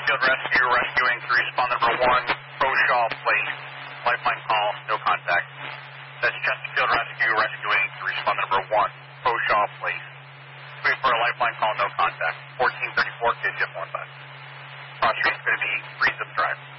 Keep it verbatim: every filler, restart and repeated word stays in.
Chesterfield Rescue, rescuing to respond number one, Proshaw Place. Lifeline call, no contact. That's Chesterfield Rescue, rescuing to respond number one, Proshaw Place. Wait for a lifeline call, no contact. fourteen thirty-four, K T F one five. Cross street's going to be Freedom Drive.